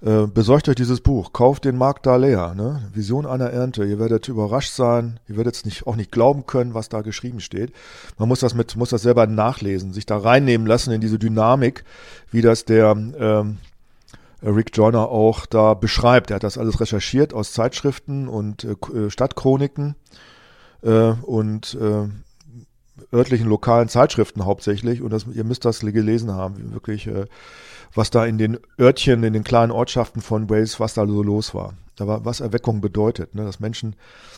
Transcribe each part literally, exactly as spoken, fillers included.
Äh, besorgt euch dieses Buch, kauft den Markt da leer, ne? Vision einer Ernte. Ihr werdet überrascht sein, ihr werdet es nicht, auch nicht glauben können, was da geschrieben steht. Man muss das mit, muss das selber nachlesen, sich da reinnehmen lassen in diese Dynamik, wie das der ähm, Rick Joyner auch da beschreibt. Er hat das alles recherchiert aus Zeitschriften und äh, Stadtchroniken äh, und äh, örtlichen lokalen Zeitschriften hauptsächlich. Und das, ihr müsst das gelesen haben, wirklich. Äh, was da in den Örtchen, in den kleinen Ortschaften von Wales, was da so los war. Da war, was Erweckung bedeutet, ne? Dass Menschen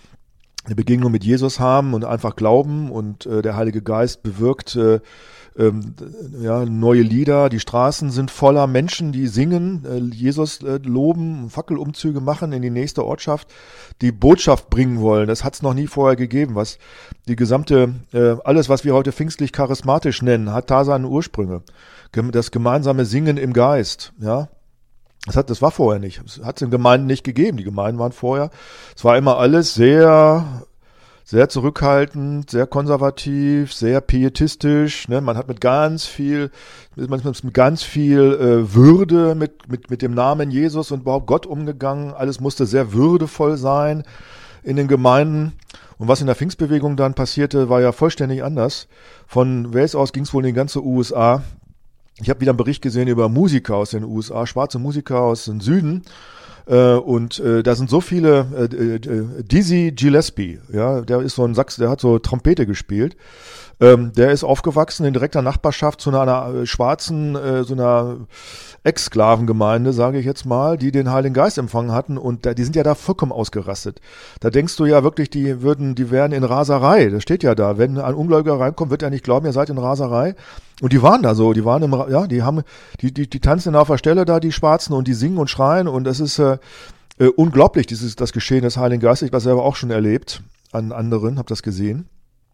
eine Begegnung mit Jesus haben und einfach glauben und äh, der Heilige Geist bewirkt äh, ähm, ja, neue Lieder. Die Straßen sind voller Menschen, die singen, äh, Jesus äh, loben, Fackelumzüge machen in die nächste Ortschaft, die Botschaft bringen wollen. Das hat es noch nie vorher gegeben. Was die gesamte, äh, alles, was wir heute pfingstlich charismatisch nennen, hat da seine Ursprünge. Das gemeinsame Singen im Geist, ja. Das hat, das war vorher nicht. Es hat es in Gemeinden nicht gegeben. Die Gemeinden waren vorher. Es war immer alles sehr, sehr zurückhaltend, sehr konservativ, sehr pietistisch. Ne? Man hat mit ganz viel, manchmal mit ganz viel äh, Würde mit, mit, mit dem Namen Jesus und überhaupt Gott umgegangen. Alles musste sehr würdevoll sein in den Gemeinden. Und was in der Pfingstbewegung dann passierte, war ja vollständig anders. Von Wales aus ging es wohl in die ganze U S A. Ich habe wieder einen Bericht gesehen über Musiker aus den U S A, schwarze Musiker aus dem Süden. Äh, und äh, da sind so viele, äh, äh, Dizzy Gillespie, ja, der ist so ein Sachs, der hat so Trompete gespielt. Ähm, der ist aufgewachsen in direkter Nachbarschaft zu einer, einer äh, schwarzen, äh, so einer Ex-Sklavengemeinde, sage ich jetzt mal, die den Heiligen Geist empfangen hatten und da, die sind ja da vollkommen ausgerastet. Da denkst du ja wirklich, die würden, die wären in Raserei. Das steht ja da. Wenn ein Ungläubiger reinkommt, wird er nicht glauben, ihr seid in Raserei. Und die waren da so, die waren im, ja, die haben, die, die, die tanzen auf der Stelle da, die Schwarzen, und die singen und schreien und das ist äh, äh, unglaublich, dieses, das Geschehen des Heiligen Geistes. Ich habe das selber auch schon erlebt an anderen, habe das gesehen.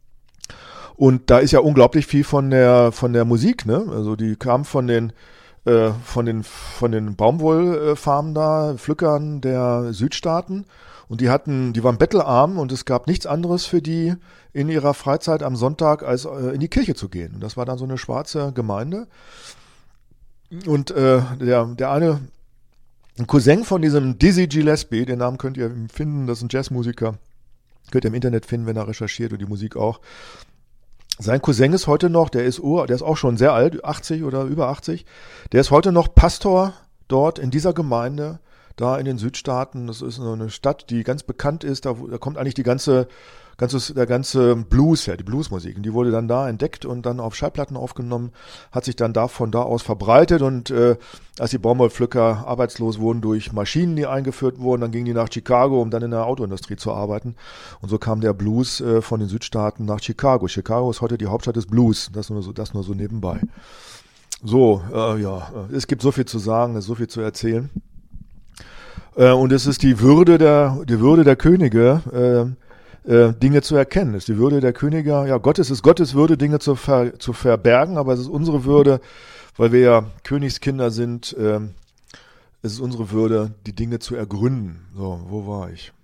Und da ist ja unglaublich viel von der, von der Musik, ne? Also die kam von den, äh, von den, von den Baumwollfarmen da, Pflückern der Südstaaten. Und die hatten, die waren bettelarm und es gab nichts anderes für die in ihrer Freizeit am Sonntag, als äh, in die Kirche zu gehen. Und das war dann so eine schwarze Gemeinde. Und äh, der, der eine, ein Cousin von diesem Dizzy Gillespie, den Namen könnt ihr finden, das ist ein Jazzmusiker, könnt ihr im Internet finden, wenn er recherchiert, und die Musik auch. Sein Cousin ist heute noch, der ist Ur, der ist auch schon sehr alt, achtzig oder über achtzig. Der ist heute noch Pastor dort in dieser Gemeinde, da in den Südstaaten. Das ist eine Stadt, die ganz bekannt ist. Da, da kommt eigentlich die ganze, ganze, der ganze Blues her, die Bluesmusik. Und die wurde dann da entdeckt und dann auf Schallplatten aufgenommen, hat sich dann da von da aus verbreitet. Und äh, als die Baumwollpflücker arbeitslos wurden durch Maschinen, die eingeführt wurden, dann gingen die nach Chicago, um dann in der Autoindustrie zu arbeiten. Und so kam der Blues äh, von den Südstaaten nach Chicago. Chicago ist heute die Hauptstadt des Blues. Das nur so, das nur so nebenbei. So, äh, ja, es gibt so viel zu sagen, es ist so viel zu erzählen. Äh, und es ist die Würde der, die Würde der Könige, äh, äh, Dinge zu erkennen. Es ist die Würde der Könige, ja, Gott, es ist Gottes Würde, Dinge zu, ver, zu verbergen, aber es ist unsere Würde, weil wir ja Königskinder sind, äh, es ist unsere Würde, die Dinge zu ergründen. So, wo war ich?